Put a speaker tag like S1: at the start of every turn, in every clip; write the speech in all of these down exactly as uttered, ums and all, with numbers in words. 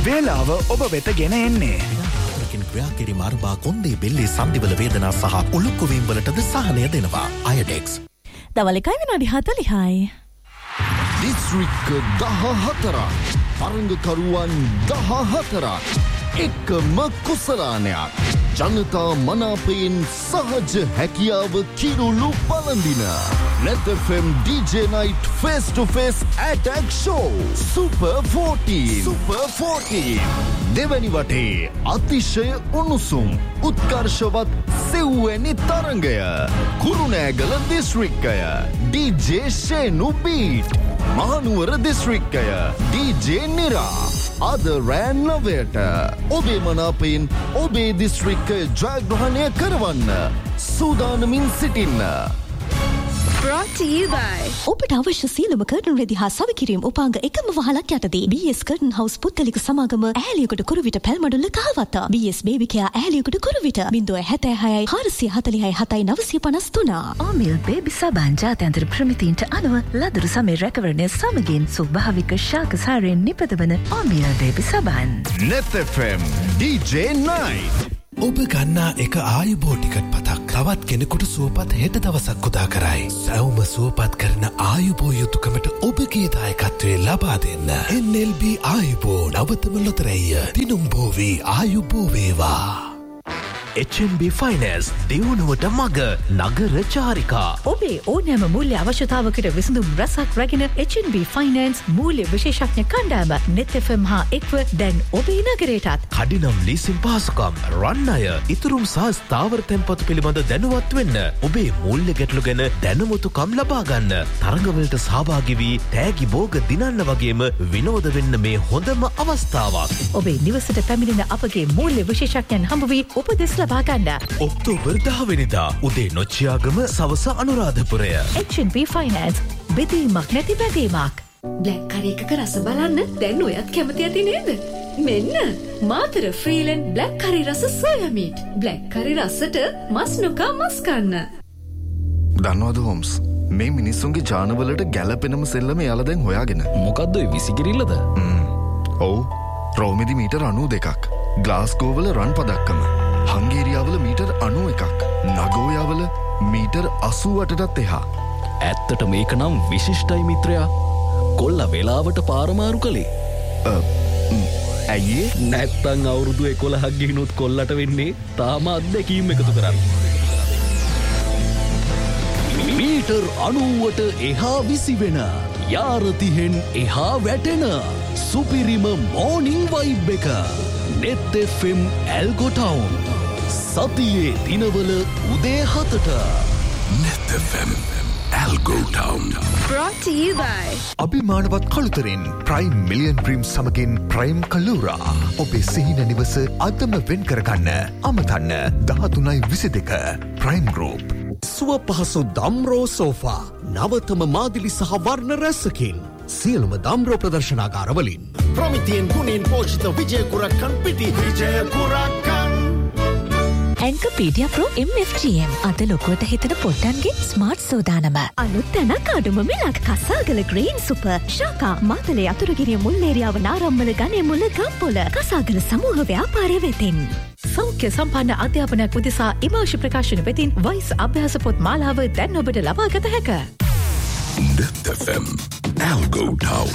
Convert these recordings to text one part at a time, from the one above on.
S1: වේලාව ඔබ වෙත ගෙන එන්නේ.
S2: ක්‍රියා කිරීම අරබා කොන්දේ බෙල්ලේ සංදිවල වේදනා සහ උළුක්කුවීම් වලටද සහනය දෙනවා. අයඩෙක්ස්.
S3: දවල් එකයි විනාඩි හතළිහයි.
S4: දිස්ත්‍රික්ක දහහතරක්. තරඟකරුවන් දහහතරක්. එකම කුසලානයක්. ජනතා මනාපයෙන් සහජ හැකියාව කිරුළු පළඳින net F M D J Night Face to Face Attack Show Super fourteen Super fourteen දෙවැනි වටේ අතිශය උණුසුම් උත්කර්ෂවත් සෙව්වැනි තරඟය Kurunegala දිස්ත්‍රික්කය D J ෂේනු beat Mahanuwara දිස්ත්‍රික්කය D J නිරා අද රෑ නවයට ඔබේ මනාපයෙන් ඔබේ දිස්ත්‍රික්කය ජයග්‍රහණය කරවන්න සූදානමින් සිටින්න.
S5: Brought to you by
S3: ඔබට අවශ්‍ය සියලුම කර්ටන් රෙදි හා සවිකිරීම උපාංග එකම වහලක් යටතේ B S Curtain House පුත්තලික සමාගම ඇහැලියකට Kuruwita Pelmadulla කහවත්තා B S Baby Care ඇහැලියකට Kuruwita zero सात छह चार चार चार सात नौ पाँच तीन
S6: Amil Baby Saban ජාත්‍යන්තර ප්‍රමිතීන්ට අනුව ලදරු සමේ රැකවරණය සමගින් ස්වභාවික ශාකසාරයෙන් නිපදවන Amil Baby Saban.
S4: net F M D J Night.
S2: ඔබ ගන්නා එක ආයුබෝ ටිකට් පතක් තවත් කෙනෙකුට සුවපත් හෙට දවසක් උදා කරයි. සැවොම සුවපත් කරන ආයුබෝ යුතුයකමට ඔබගේ දායකත්වය ලබා දෙන්න. N L B ආයුබෝ නවතම ලොතරැය. දිනුම් බෝවි ආයුබෝ වේවා. H N B Finance දියුණුවට මග නගර චාරිකා.
S6: ඔබේ ඕනෑම මූල්‍ය අවශ්‍යතාවකට විසඳුම් රැසක් රැගෙන H N B Finance මූල්‍ය විශේෂඥ කණ්ඩායම net F M හා එක්ව දැන් ඔබේ නගරයටත්
S2: කඩිනම් ලීසින් පහසුකම් රන් අය ඉතුරුම් සහ ස්ථාවර තැන්පතු පිළිබඳ දැනුවත් වෙන්න. ඔබේ මූල්‍ය ගැටලු ගැන දැනුමුතුකම් ලබා ගන්න. තරඟවලට සහභාගී වී තෑගි භෝග දිනන්න වගේම විනෝද වෙන්න මේ හොඳම අවස්ථාවක්.
S6: ඔබේ නිවසට පැමිණෙන අපගේ මූල්‍ය විශේෂඥයන් හම්බ වී උපදෙස් ලබා ගන්න.
S2: ඔක්තෝබර් දහ වෙනිදා උදේ නොච්චියාගම සවස අනුරාධපුරය.
S6: H N B Finance බෙදීමක් නැති බැදීමක්.
S5: බ්ලැක් කරි එකක රස බලන්න දැන් ඔයත් කැමති ඇති නේද? මෙන්න මාතර ෆ්‍රීලන්ඩ් බ්ලැක් කරි රස සෝයා මීට්. බ්ලැක් කරි රසට මස් නොකා මස් කන්න.
S4: දන්නවද හොම්ස් මේ මිනිස්සුන්ගේ ජානවලට ගැලපෙනම සෙල්ලම යාලා දැන් හොයාගෙන.
S7: මොකද්ද ඔය විසිකිරිල්ලද?
S4: ඔව් රෝමිදි මීටර අනූ දෙකක්. ග්ලාස්ගෝවල රන් පදක්කම. හංගේරියාවල මීටර් අනූ එකක්. නගෝයාවල මීටර් අසූ අටටත් එහා.
S7: ඇත්තට මේක නම් විශිෂ්ටයි මිත්‍රයා. කොල්ල වෙලාවට පාරමාරු කළේ.
S4: ඇයි
S7: නැත්තං අවුරුදු එකොළහක් ගිහිනුත් කොල්ලට වෙන්නේ තාම අත්දැකීම් එකතු කරන්න. මීටර් අනූවට එහා විසිවෙන යාරතිහෙන් එහා වැටෙන සුපිරිම මෝනිං වයිබ් එක net F M ඇල්ගොටවුන් සතියේ දිනවල උදේ හතට
S2: net F M ඇල්ගොටවුන්.
S5: Brought to you by
S8: අභිමානවත් කළුතරින් prime million dream සමගින් ප්‍රයිම් කලූරා ඔබේ සිහින නිවස අදම වෙන් කරගන්න අමතන්න දහතුනයි විසි දෙක ප්‍රයිම් ගෲප්.
S9: සුව පහසු දම්රෝ සෝෆා නවතම මාදිලි සහ වර්ණ රැසකින් සියලුම දම්රෝ ප්‍රදර්ශනාගාරවලින් ප්‍රමිතියෙන් ගුණෙන් පෝෂිත විජයකුරක්කන් පිටි විජයකුරක්කන්
S6: Encyclopedia Pro M F G M අද ලොකුවට හිතන පොට්ටන්ගේ ස්මාර්ට් සෝදානම. අලුත් තැනක් අඩුම මිලක් කසාගල ග්‍රීන් සුපර් ශාකා මාතලේ අතුරුගිරිය මුල්ලේරියාව නාරම්මල ගනේ මුල ගම්පොල කසාගල සමූහ ව්‍යාපාරය වෙතින්. සෞඛ්‍ය සම්පන්න අධ්‍යාපනයක් උදෙසා ඉමාංශ ප්‍රකාශන වෙතින් වයිස් අභ්‍යාස පොත් මාලාව දැන් ඔබට ලබා ගත හැක.
S2: net F M Algo Town.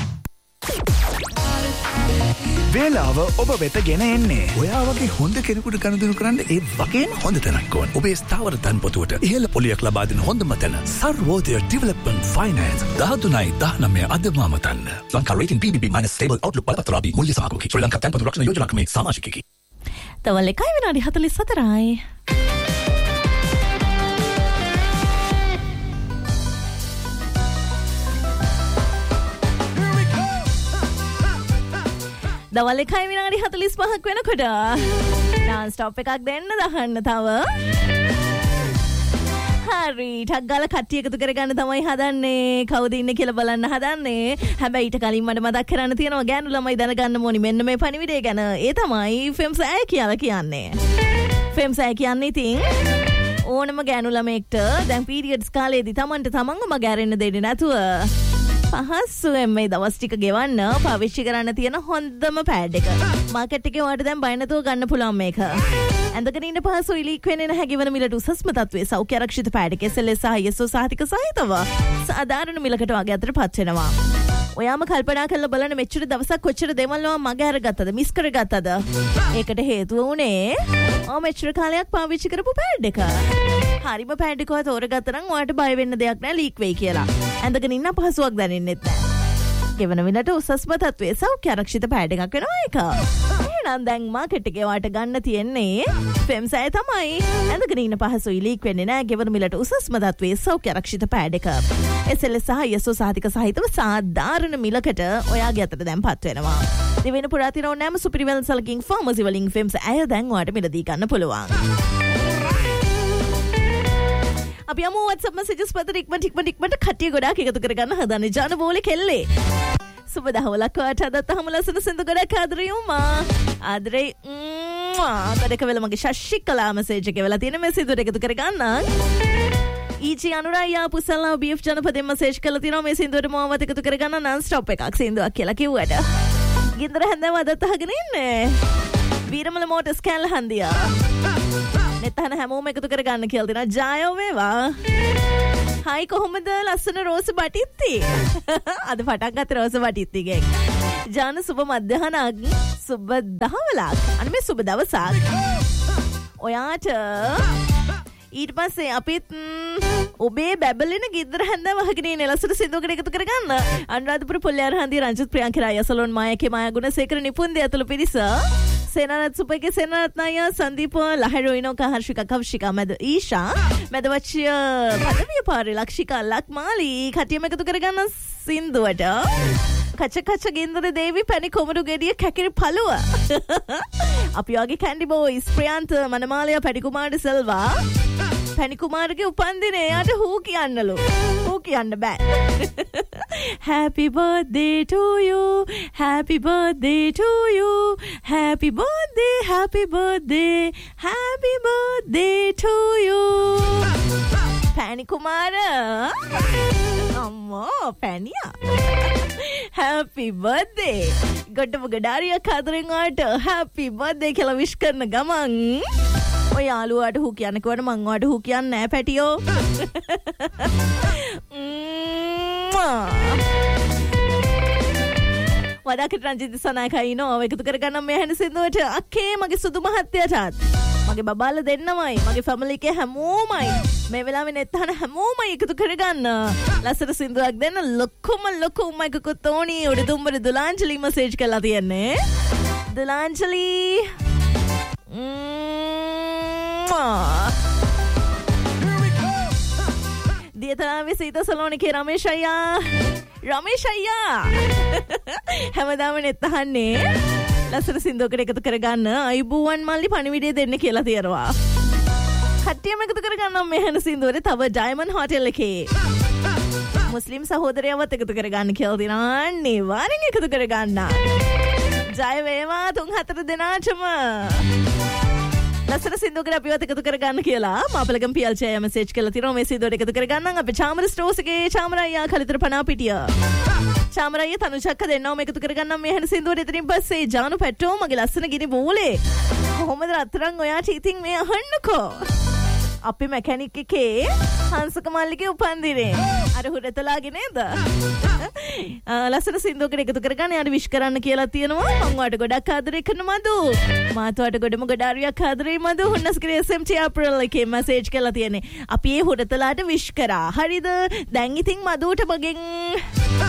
S1: වේලාව ඔබ වෙත ගෙන එන්නේ. ඔයා වගේ හොඳ කෙනෙකුට ගනුදෙනු කරන්න ඒ වගේම හොඳ තැනක් ඕන. ඔබේ ස්ථාවර තන්පතුවට ඉහළ පොලියක් ලබා දෙන හොඳම තැන සර්වෝදය ඩෙවලොප්මන්ට් ෆයිනෑන්ස් දහතුනයි දහනවය අදම අමතන්න. Lanka rating P B B minus stable outlook බලපත්‍රාදී මුල්‍ය සහභාගී ශ්‍රී ලංකා තන්පතු රක්ෂණ යෝජනා ක්‍රමේ සමාජිකයෙකි.
S3: දවල් එකයි විනාඩි හතළිස් හතරයි. දවල් එකයි විනාඩි හතළිස් පහක් වෙනකොට නාන් ස්ටොප් එකක් දෙන්න දහන්න තව. හරි ටක් ගාලා කට්ටිය එකතු කරගන්න තමයි හදන්නේ. කවුද ඉන්නේ කියලා බලන්න හදන්නේ. හැබැයි ඊට කලින් මට මතක් කරන්න තියෙනවා ගෑනු ළමයි දැනගන්න ඕනි මෙන්න මේ පණිවිඩය ගැන. ඒ තමයි ෆෙම්ස් ඇය කියලා කියන්නේ. ෆෙම්ස් ඇය කියන්නේ ඉතින් ඕනම ගෑනු ළමයෙක්ට දැන් පීරියඩ්ස් කාලේදී Tamanට තමන්ව මග ඇරෙන්න දෙන්නේ නැතුව පහසුවෙන් මේ දවස් ටික ගෙවන්න පාවිච්චි කරන්න තියෙන හොඳම පෑඩ් එක. මාකට් එකේ ඔයාලට දැන් බය නැතුව ගන්න පුළුවන් මේක. ඇඳගෙන ඉන්න පහසු ඉලීක් වෙන්නේ නැහැ ගෙවන මිලට උසස්ම තත්ත්වයේ සෞඛ්‍ය ආරක්ෂිත පෑඩ් එක එස් එල් එස් සහ I S O සහතික සහිතව සාධාරණ මිලකට වගේ අතරපත් වෙනවා. ඔයාම කල්පනා කරලා බලන්න මෙච්චර දවසක් කොච්චර දේවල් ඔයා මග අරගත්තද මිස් කරගත්තද? ඒකට හේතුව උනේ ඔයා මෙච්චර කාලයක් පාවිච්චි කරපු පෑඩ් එක. හරිම පෑඩ් එකව තෝරගත්තා නම් ඔයාට බය වෙන්න දෙයක් නැහැ ලීක් වෙයි කියලා. ඇඳගෙන ඉන්න පහසුවක් දැනෙන්නෙත් නැහැ. ගෙවන විලට උසස්ම තත්ත්වයේ සෞඛ්‍ය ආරක්ෂිත පෑඩ් එකක් වෙනවා ඒක. එහෙනම් දැන් මාකට් එකේ වාට ගන්න තියෙන්නේ ෆෙම්ස් අය තමයි. ඇඳගෙන ඉන්න පහසුයි ලීක් වෙන්නේ නැහැ ගෙවන විලට උසස්ම තත්ත්වයේ සෞඛ්‍ය ආරක්ෂිත පෑඩ් එක. එස් එල් එස් සහ I S O සහතික සහිතව සාධාරණ මිලකට ඔයාගේ අතට දැන්පත් වෙනවා. දිවෙන පුරා තිරෝ නෑම සුපිරිවැල් සලකින් ෆාමසි වලින් ෆෙම්ස් අය දැන් ඔයාට මිලදී ගන්න පුළුවන්. අපි යමු WhatsApp messages පතර ඉක්මනට ඉක්මනට ඉක්මනට කට්ටිය ගොඩාක් එකතු කරගන්න හදන්නේ ජාන බෝලේ කෙල්ලේ. සුබ දහවලක් වාට අදත් අහම ලස්සන සින්දු ගොඩක් ආදරේ උමා. ආදරේ ම්වා කඩක වෙල මගේ ශෂ්ෂිකලා මැසේජ් එක වෙලා තියෙන මේ සින්දුවට එකතු කරගන්න. ඊජි අනුරායා පුසල්ලා බී එෆ් ජනපදයෙන් මැසේජ් කරලා තියෙනවා මේ සින්දුවට මොනවද එකතු කරගන්න non stop එකක් සින්දුවක් කියලා කිව්වට. ගින්දර හැන්දෑව අදත් අහගෙන ඉන්නේ. වීරමල මෝටර්ස් කැල්ල හන්දියා. නැත්තහන හැමෝම එකතු කරගන්න කියලා දෙනවා. ජායෝ වේවා. හයි කොහොමද ලස්සන රෝස බටිත්ති? අද පටන් ගත්ත රෝස බටිත්තිගෙන්. ජාන සුබ මධ්‍යහනක් සුබ දහවලක්. අනේ මේ සුබ දවසක්. ඔයාට ඊට පස්සේ අපිත් ඔබේ බැබලෙන ගිද්දර හැන්දෑව වහගෙන ඉන්නේ ලස්සන සින්දුවකට එකතු කරගන්න. අනුරාධපුර පොල්ලෑර හන්දිය රංජිත් ප්‍රියංකරා යසලොන් මායකේ මායා ගුණසේකර නිපුන්දේ ඇතුළු පිරිස සේනාරත් සුපගේ සේනාරත් නායා සංදීප ලහරොයිනෝ කහර්ෂිකා කවුෂිකා මැද ඊෂා මැදවච්චිය පදවිය පාරේ ලක්ෂිකා ලක්මාලි කටියම එකතු කරගන්න සින්දුවට කච කච ගින්දර දේවි පැණි කොමඩු ගෙඩිය කැකිරි පළුව අපි වගේ කැන්ඩි බෝයිස් ප්‍රියන්ත මනමාලය පැටි කුමාරට සෙල්වා පැණි කුමාරගේ උපන්දිනේ යාට හූ කියන්නලු හූ කියන්න බෑ. Happy birthday to you, happy birthday to you, happy birthday, happy birthday, happy birthday to you. පැණි කුමාර අම්මෝ පැණියා happy birthday ගොඩම ගඩාරියක් හදරින් වාට happy birthday කියලා විශ් කරන ගමන් ඔය යාළුවාට හු කියන්න කිව්වට මං ඔයාට හු කියන්නේ නෑ පැටියෝ. වඩාකට රංජිත් සනායකයි නෝ එකතු කරගන්න මේ හැන සින්දුවට අක්කේ මගේ සුදු මහත්තයාටත් මගේ බබාලා දෙන්නමයි මගේ ෆැමිලි එකේ හැමෝමයි මේ වෙලාවේ නෙත්තහන හැමෝමයි එකතු කරගන්න ලස්සන සින්දුවක් දෙන්න ලොකුම ලොකු උම්මයිකුත් තෝනි උඩ දුම්බර දුලාංජලි මැසේජ් කරලා තියන්නේ. දුලාංජලි දියතරාවේ සීත සලෝනිකේ රමේෂ් අයියා රමේෂ් අයියා හැමදාම නෙත් අහන්නේ ලස්සන සින්දුවකට එකතු කරගන්න අයිබුවන් මල්ලි පණිවිඩය දෙන්න කියලා තියෙනවා. කට්ටියම එකතු කරගන්නම් මේ හැන සින්දුවනේ තව ඩයමන්ඩ් හෝටල් එකේ මුස්ලිම් සහෝදරයවත් එකතු කරගන්න කියලා තියෙනවා. අනිවාර්යෙන් එකතු කරගන්න. ජය වේවා තුන් හතර දෙනාටම. ලස්සන සින්දුවකට අපිවත් එකතු කරගන්න කියලා මාපලගම් පියල්චය මැසේජ් කරලා තියෙනවා මේ සින්දුවට එකතු කරගන්නම් අපේ චාමර ස්ටෝර්ස් එකේ චාමරයියා කලිතර පනාපිටිය චාමරයිය තනුචක්ක දෙන්නවම එකතු කරගන්නම් මේ හැන සින්දුවට. එතනින් පස්සේ ජානු පැට්ටෝ මගේ ලස්සන ගිනි බෝලේ කොහොමද රත්තරන් ඔයාට ඉතින් මේ අහන්නකෝ අපි මැකැනික් එකේ හංසක මල්ලිගේ උපන්දිනේ අර හුරතලාගේ නේද? ලස්සන සින්දුවකට එකතු කරගන්න යාට විශ් කරන්න කියලා තියෙනවා. මං ඔයාට ගොඩක් ආදරේ කරන මදු මාත් ඔයාට ගොඩම ගොඩාරියක් ආදරේ මදු හුන්නස්කරේ එස් එම් ටී අප්‍රල් එකේ මැසේජ් කරලා තියෙන්නේ. අපි ඒ හුරතලාට විශ් කරා. හරිද? දැන් ඉතින් මදුවට මගෙන්